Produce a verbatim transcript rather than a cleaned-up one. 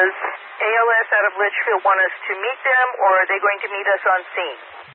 does A L S out of Litchfield want us to meet them, or are they going to meet us on scene?